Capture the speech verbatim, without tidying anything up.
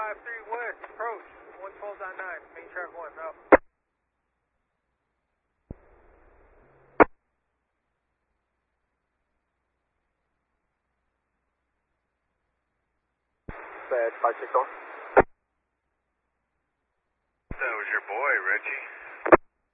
five three west, approach, one twelve point nine, main track one, out. Bad, five six oh. That was your boy, Richie.